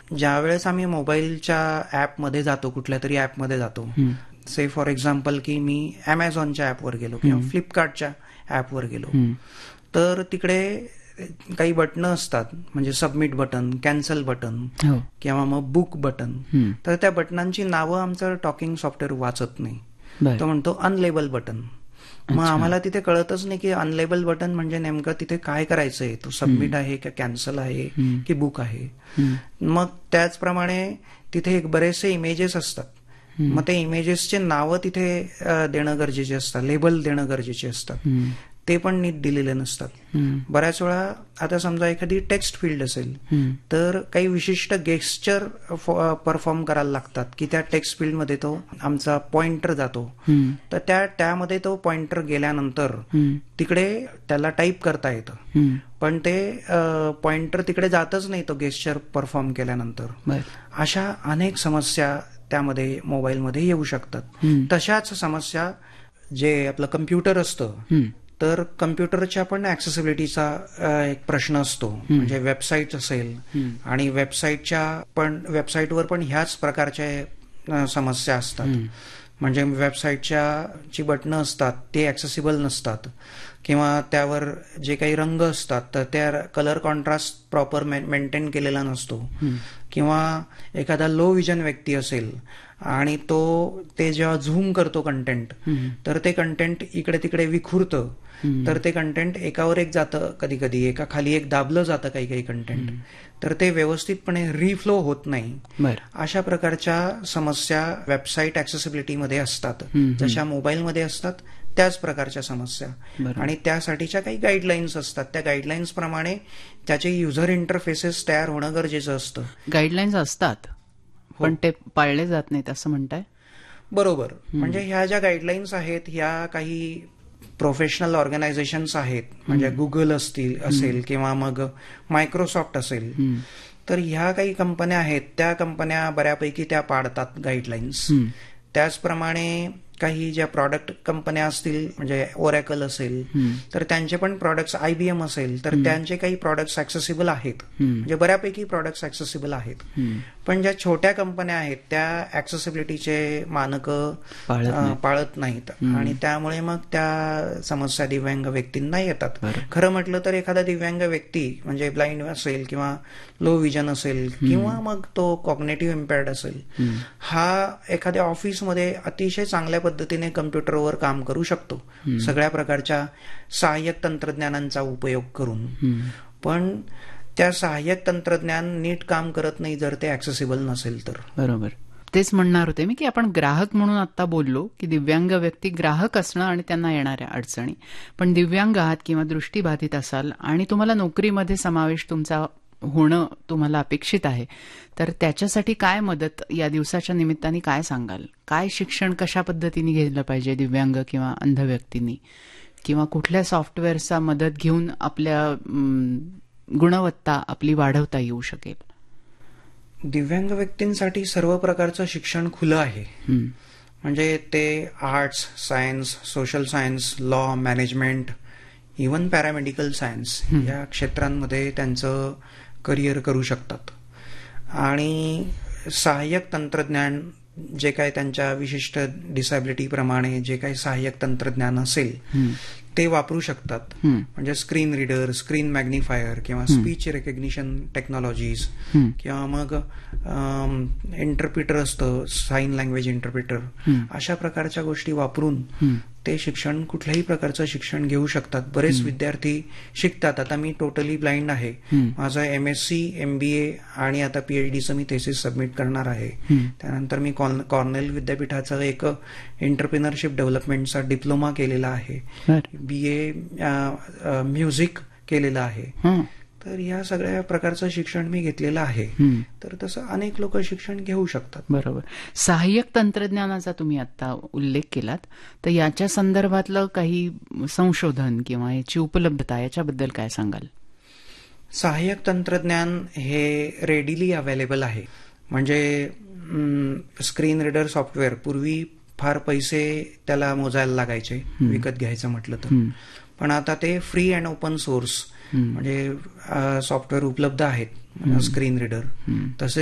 ज्यावेळेस आम्ही मोबाईलच्या ऍपमध्ये जातो, कुठल्या तरी ऍपमध्ये जातो, से फॉर एक्झाम्पल की मी अमेझॉनच्या ऍपवर गेलो किंवा फ्लिपकार्टच्या ऍपवर गेलो, तर तिकडे काही बटणं असतात, म्हणजे सबमिट बटन, कॅन्सल बटन किंवा मग बुक बटन. तर त्या बटनांची नावं आमचं टॉकिंग सॉफ्टवेअर वाचत नाही. तो म्हणतो अनलेबल बटन. मग आम्हाला तिथे कळतच नाही की अनलेबल बटन म्हणजे नेमकं तिथे काय करायचंय, तो सबमिट आहे की कॅन्सल आहे की बुक आहे. मग त्याचप्रमाणे तिथे एक बरेचसे इमेजेस असतात. मग ते इमेजेसचे नावं तिथे देणं गरजेचे असतात, लेबल देणं गरजेचे असतात. ते पण नीट दिलेले नसतात. बऱ्याच वेळा आता समजा एखादी टेक्स्ट फील्ड असेल तर काही विशिष्ट गेस्चर परफॉर्म करायला लागतात की त्या टेक्स्ट फील्डमध्ये तो आमचा पॉइंटर जातो. तर त्यामध्ये तो पॉइंटर गेल्यानंतर तिकडे त्याला टाईप करता येतं, पण ते पॉइंटर तिकडे जातच नाही तो गेस्चर परफॉर्म केल्यानंतर. अशा अनेक समस्या त्यामध्ये मोबाईलमध्ये येऊ शकतात. तशाच समस्या जे आपलं कम्प्युटर असतं, तर कम्प्युटरच्या पण ऍक्सेसिबिलिटीचा एक प्रश्न असतो. म्हणजे वेबसाईट असेल आणि वेबसाईटवर पण ह्याच प्रकारच्या समस्या असतात. म्हणजे वेबसाईटच्या जी बटणं असतात ते ऍक्सेसिबल नसतात, किंवा त्यावर जे काही रंग असतात तर त्या कलर कॉन्ट्रास्ट प्रॉपर मेंटेन केलेला नसतो, किंवा एखादा लो विजन व्यक्ती असेल आणि ते जेव्हा झूम करतो कंटेंट, तर ते कंटेंट इकडे तिकडे विखुरतं, तर ते कंटेंट एकावर एक जातं, कधी कधी एका खाली एक दाबलं जातं काही काही कंटेंट, तर ते व्यवस्थितपणे रिफ्लो होत नाही. अशा प्रकारच्या समस्या वेबसाईट ऍक्सेसिबिलिटीमध्ये असतात. जशा मोबाईलमध्ये असतात त्याच प्रकारच्या समस्या. आणि त्यासाठीच्या काही गाईडलाईन्स असतात. त्या गाईडलाईन्स प्रमाणे त्याचे युजर इंटरफेसेस तयार होणं गरजेचं असतं. गाईडलाईन्स असतात पण ते पाळले जात नाहीत असं म्हणताय? बरोबर. म्हणजे ह्या ज्या गाईडलाईन्स आहेत ह्या काही प्रोफेशनल ऑर्गनायझेशन्स आहेत, म्हणजे गुगल असेल किंवा मग मायक्रोसॉफ्ट असेल, तर ह्या काही कंपन्या आहेत, त्या कंपन्या बऱ्यापैकी त्या पाळतात गाईडलाईन्स. त्याचप्रमाणे काही ज्या प्रॉडक्ट कंपन्या असतील, म्हणजे ओरॅकल असेल तर त्यांचे पण प्रॉडक्ट्स, IBM असेल तर त्यांचे काही प्रॉडक्ट्स ऍक्सेसिबल आहेत, म्हणजे बऱ्यापैकी प्रॉडक्ट्स ऍक्सेसिबल आहेत. पण ज्या छोट्या कंपन्या आहेत त्या ऍक्सेसिबिलिटीचे मानकं पाळत नाहीत, आणि त्यामुळे मग त्या समस्या दिव्यांग व्यक्तींना येतात. खरं म्हटलं तर एखादा दिव्यांग व्यक्ती म्हणजे ब्लाइंड असेल किंवा लो विजन असेल किंवा मग तो कॉग्नेटिव्ह इम्पेअर्ड असेल, हा एखाद्या ऑफिसमध्ये अतिशय चांगल्या पद्धतीने कम्प्युटरवर काम करू शकतो, सगळ्या प्रकारच्या सहाय्यक तंत्रज्ञानांचा उपयोग करून. पण त्या सहाय्यक तंत्रज्ञान नीट काम करत नाही जर ते ऍक्सेसिबल नसेल तर. बरोबर. तेच म्हणणार होते मी की आपण ग्राहक म्हणून आता बोललो की दिव्यांग व्यक्ती ग्राहक असणं आणि त्यांना येणाऱ्या अडचणी, पण दिव्यांग आहात किंवा दृष्टीबाधित असाल आणि तुम्हाला नोकरीमध्ये समावेश तुमचा होणं तुम्हाला अपेक्षित आहे, तर त्याच्यासाठी काय मदत या दिवसाच्या निमित्ताने काय सांगाल? काय शिक्षण कशा पद्धतीने घेतलं पाहिजे दिव्यांग किंवा अंध व्यक्तींनी, किंवा कुठल्या सॉफ्टवेअरचा मदत घेऊन आपल्या गुणवत्ता आपली वाढवता येऊ शकेल? दिव्यांग व्यक्तींसाठी सर्व प्रकारचं शिक्षण खुलं आहे. म्हणजे ते arts, science, social science, law, management, even paramedical science या क्षेत्रांमध्ये त्यांचं करिअर करू शकतात. आणि सहाय्यक तंत्रज्ञान जे काय त्यांच्या विशिष्ट डिसॅबिलिटीप्रमाणे जे काही सहाय्यक तंत्रज्ञान असेल ते वापरू शकतात. म्हणजे स्क्रीन रीडर, स्क्रीन मॅग्निफायर किंवा स्पीच रेकग्निशन टेक्नॉलॉजीज, किंवा मग इंटरप्रिटर असतं, साईन लँग्वेज इंटरप्रिटर, अशा प्रकारच्या गोष्टी वापरून ते शिक्षण, कुठल्याही प्रकारचं शिक्षण घेऊ शकतात. बरेच विद्यार्थी शिकतात. आता मी टोटली ब्लाइंड आहे, माझं MSc, MBA आणि आता PhDचं मी थेसिस सबमिट करणार आहे. त्यानंतर मी कॉर्नेल विद्यापीठाचा एक एंटरप्रिनरशिप डेव्हलपमेंटचा डिप्लोमा केलेला आहे, BA म्युझिक केलेलं आहे. तर या सगळ्या प्रकारचं शिक्षण मी घेतलेलं आहे. तर तसं अनेक लोक शिक्षण घेऊ शकतात. बरोबर. सहाय्यक तंत्रज्ञानाचा तुम्ही आता उल्लेख केलात, तर याच्या संदर्भातलं काही संशोधन किंवा याची उपलब्धता याच्याबद्दल काय सांगाल? सहाय्यक तंत्रज्ञान हे रेडिली अवेलेबल आहे. म्हणजे स्क्रीन रीडर सॉफ्टवेअर पूर्वी फार पैसे त्याला मोजायला लागायचे विकत घ्यायचं म्हटलं तर, पण आता ते फ्री अँड ओपन सोर्स म्हणजे सॉफ्टवेअर उपलब्ध आहेत स्क्रीन रीडर. तसे